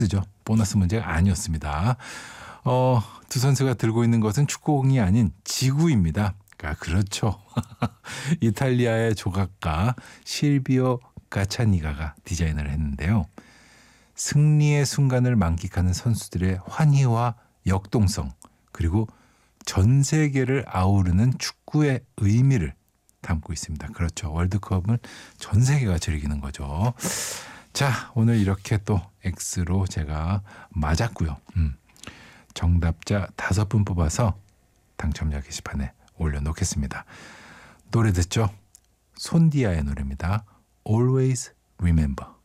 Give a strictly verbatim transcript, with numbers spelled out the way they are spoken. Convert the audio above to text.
죠 보너스 문제가 아니었습니다. 어, 두 선수가 들고 있는 것은 축구공이 아닌 지구입니다. 아, 그렇죠. 이탈리아의 조각가 실비오 가차니가가 디자인을 했는데요. 승리의 순간을 만끽하는 선수들의 환희와 역동성, 그리고 전 세계를 아우르는 축구의 의미를 담고 있습니다. 그렇죠. 월드컵을 전 세계가 즐기는 거죠. 자, 오늘 이렇게 또 X로 제가 맞았고요. 음, 정답자 다섯 분 뽑아서 당첨자 게시판에 올려놓겠습니다. 노래 듣죠? 손디아의 노래입니다. Always Remember.